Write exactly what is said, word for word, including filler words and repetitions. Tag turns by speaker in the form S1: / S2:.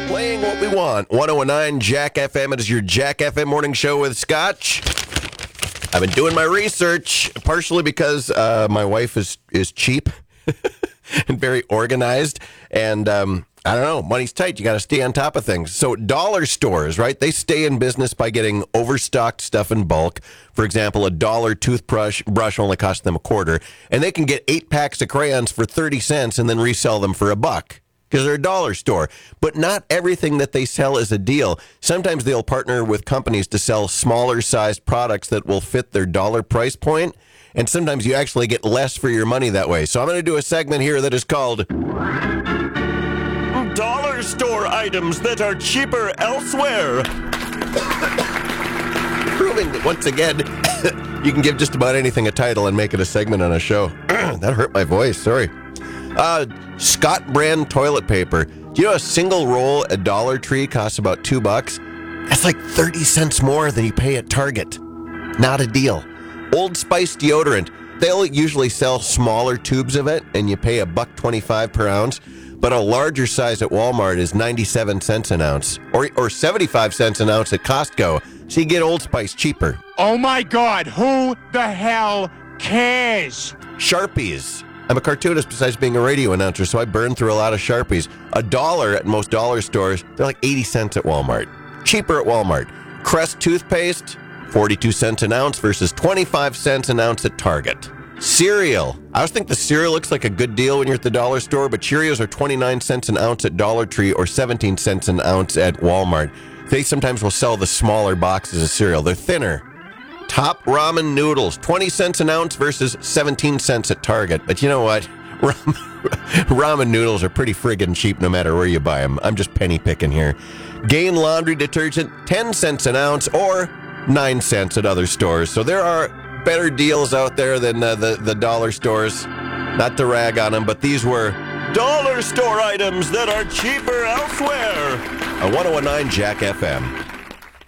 S1: Playing what we want. one oh nine Jack F M. It is your Jack F M morning show with Scotch. I've been doing my research, partially because uh, my wife is, is cheap and very organized. And um, I don't know, money's tight. You got to stay on top of things. So dollar stores, right? They stay in business by getting overstocked stuff in bulk. For example, a dollar toothbrush brush only costs them a quarter. And they can get eight packs of crayons for thirty cents and then resell them for a buck. Because they're a dollar store. But not everything that they sell is a deal. Sometimes they'll partner with companies to sell smaller sized products that will fit their dollar price point. And sometimes you actually get less for your money that way. So I'm going to do a segment here that is called Dollar Store Items That Are Cheaper Elsewhere. Proving that once again, you can give just about anything a title and make it a segment on a show. That hurt my voice, sorry. Uh, Scott brand toilet paper. Do you know a single roll at Dollar Tree costs about two bucks? That's like thirty cents more than you pay at Target. Not a deal. Old Spice deodorant. They'll usually sell smaller tubes of it, and you pay a buck twenty-five per ounce. But a larger size at Walmart is ninety-seven cents an ounce, or or seventy-five cents an ounce at Costco. So you get Old Spice cheaper.
S2: Oh my God! Who the hell cares?
S1: Sharpies. I'm a cartoonist besides being a radio announcer, so I burn through a lot of Sharpies. A dollar at most dollar stores. They're like eighty cents at Walmart. Cheaper at Walmart. Crest toothpaste, forty-two cents an ounce versus twenty-five cents an ounce at Target. Cereal. I always think the cereal looks like a good deal when you're at the dollar store, but Cheerios are twenty-nine cents an ounce at Dollar Tree or seventeen cents an ounce at Walmart. They sometimes will sell the smaller boxes of cereal. They're thinner. Top ramen noodles, twenty cents an ounce versus seventeen cents at Target. But you know what? Ram- ramen noodles are pretty friggin' cheap no matter where you buy them. I'm just penny picking here. Gain laundry detergent, ten cents an ounce or nine cents at other stores. So there are better deals out there than uh, the, the dollar stores. Not to rag on them, but these were dollar store items that are cheaper elsewhere. On one oh nine Jack F M.